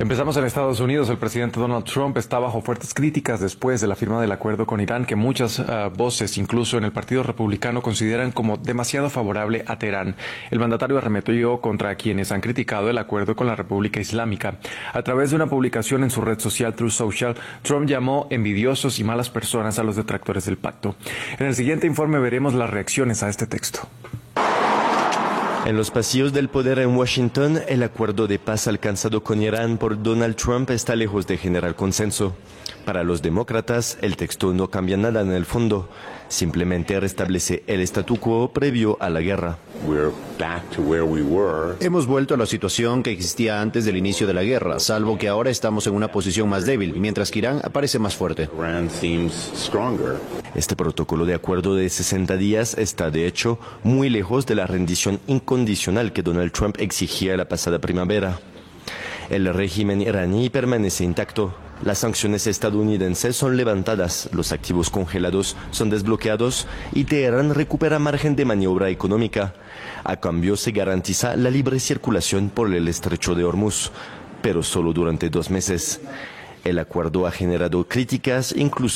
Empezamos en Estados Unidos. El presidente Donald Trump está bajo fuertes críticas después de la firma del acuerdo con Irán, que muchas voces, incluso en el Partido Republicano, consideran como demasiado favorable a Teherán. El mandatario arremetió contra quienes han criticado el acuerdo con la República Islámica. A través de una publicación en su red social Truth Social, Trump llamó envidiosos y malas personas a los detractores del pacto. En el siguiente informe veremos las reacciones a este texto. En los pasillos del poder en Washington, el acuerdo de paz alcanzado con Irán por Donald Trump está lejos de generar consenso. Para los demócratas, el texto no cambia nada en el fondo, simplemente restablece el statu quo previo a la guerra. Hemos vuelto a la situación que existía antes del inicio de la guerra, salvo que ahora estamos en una posición más débil, mientras que Irán aparece más fuerte. Este protocolo de acuerdo de 60 días está, de hecho, muy lejos de la rendición incondicional que Donald Trump exigía la pasada primavera. El régimen iraní permanece intacto. Las sanciones estadounidenses son levantadas, los activos congelados son desbloqueados y Teherán recupera margen de maniobra económica. A cambio se garantiza la libre circulación por el estrecho de Hormuz, pero solo durante 2 meses. El acuerdo ha generado críticas incluso